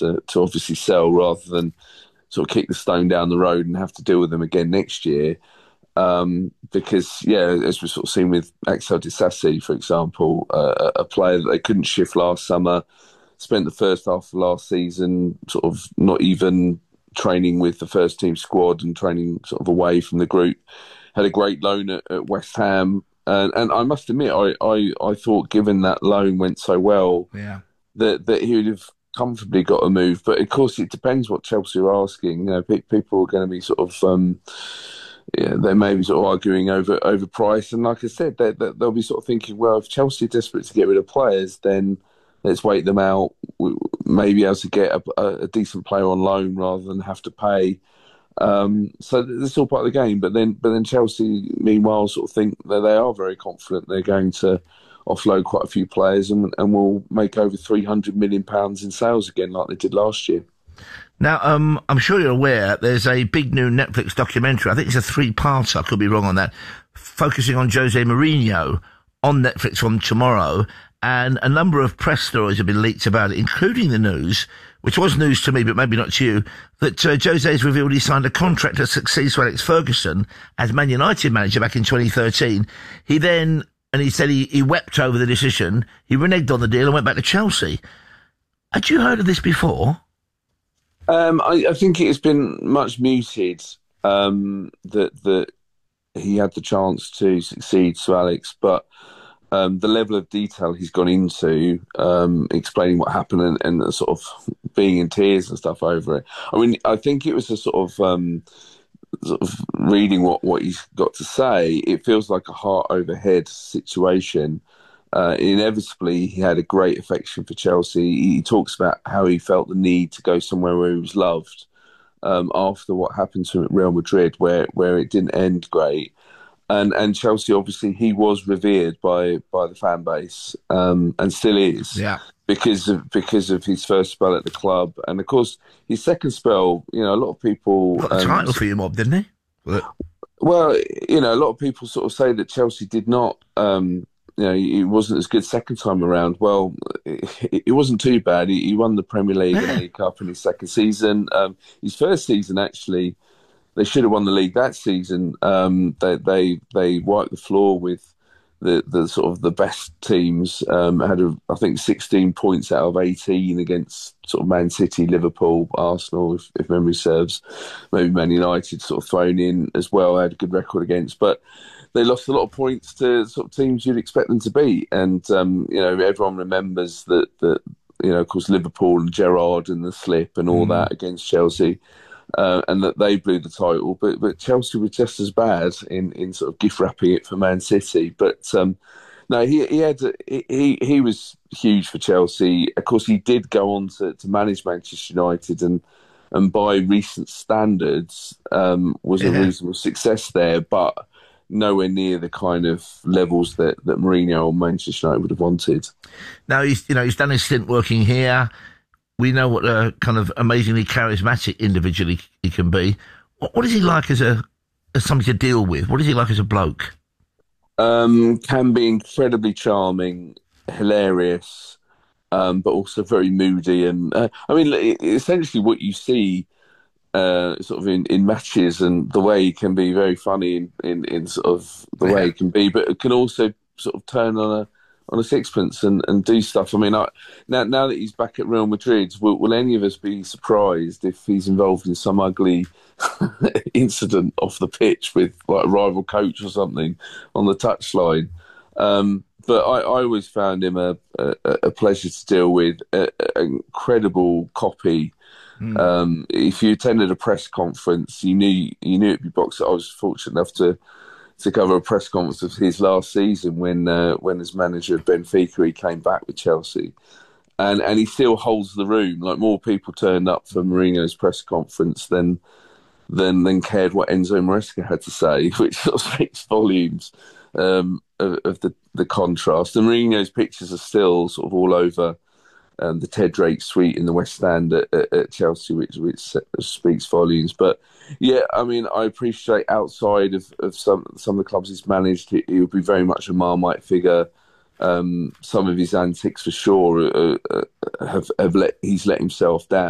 to obviously sell rather than sort of kick the stone down the road and have to deal with them again next year. Because, as we've sort of seen with Axel Disasi, for example, a player that they couldn't shift last summer, spent the first half of last season sort of not even training with the first team squad and training sort of away from the group. Had a great loan at West Ham. And I must admit, I thought given that loan went so well, that he would have comfortably got a move. But of course, it depends what Chelsea are asking. People are going to be sort of... they may be sort of arguing over price. And like I said, they'll be sort of thinking, well, if Chelsea are desperate to get rid of players, then let's wait them out. We may be able to get a decent player on loan rather than have to pay. So that's all part of the game. But then Chelsea, meanwhile, sort of think that they are very confident they're going to offload quite a few players and will make over £300 million in sales again like they did last year. Now, I'm sure you're aware there's a big new Netflix documentary, I think it's a 3-parter, I could be wrong on that, focusing on Jose Mourinho on Netflix from tomorrow, and a number of press stories have been leaked about it, including the news, which was news to me, but maybe not to you, that Jose has revealed he signed a contract to succeed Sir Alex Ferguson as Man United manager back in 2013. He then, and he said he wept over the decision, he reneged on the deal and went back to Chelsea. Had you heard of this before? I think it has been much muted that he had the chance to succeed Sir Alex, but the level of detail he's gone into, explaining what happened and sort of being in tears and stuff over it. I mean, I think it was a sort of reading what he's got to say. It feels like a heart over head situation. Inevitably, he had a great affection for Chelsea. He talks about how he felt the need to go somewhere where he was loved after what happened to him at Real Madrid, where it didn't end great. And Chelsea, obviously, he was revered by the fan base and still is, because of his first spell at the club, and of course his second spell. A lot of people got the title for you, Mob, didn't he? Well, a lot of people sort of say that Chelsea did not. He wasn't as good second time around. Well, it wasn't too bad. He won the Premier League and League Cup in his second season. His first season, actually, they should have won the league that season. They wiped the floor with the sort of the best teams. Had I think 16 points out of 18 against sort of Man City, Liverpool, Arsenal, if memory serves. Maybe Man United sort of thrown in as well. Had a good record against, but they lost a lot of points to sort of teams you'd expect them to beat. And everyone remembers that of course Liverpool and Gerrard and the slip and all that against Chelsea. And that they blew the title, but Chelsea were just as bad in sort of gift wrapping it for Man City. But no, he was huge for Chelsea. Of course, he did go on to manage Manchester United, and by recent standards, was a reasonable success there, but nowhere near the kind of levels that Mourinho or Manchester United would have wanted. Now he's done his stint working here. We know what a kind of amazingly charismatic individual he can be. What is he like as somebody to deal with? What is he like as a bloke? Can be incredibly hilarious, but also very moody. And essentially what you see sort of in matches, and the way he can be very funny in sort of the way he can be, but it can also sort of turn on a sixpence and do stuff. I mean, now that he's back at Real Madrid, will any of us be surprised if he's involved in some ugly incident off the pitch with like a rival coach or something on the touchline? But I always found him a pleasure to deal with, an incredible copy. If you attended a press conference, you knew it'd be boxed. I was fortunate enough to cover a press conference of his last season when as manager of Benfica he came back with Chelsea, and he still holds the room. Like, more people turned up for Mourinho's press conference than cared what Enzo Maresca had to say, which sort of speaks volumes of the contrast. And Mourinho's pictures are still sort of all over the Ted Drake suite in the West Stand at Chelsea, which speaks volumes. But yeah, I mean, I appreciate outside of some of the clubs he's managed, he would be very much a Marmite figure. Some of his antics, for sure, he's let himself down.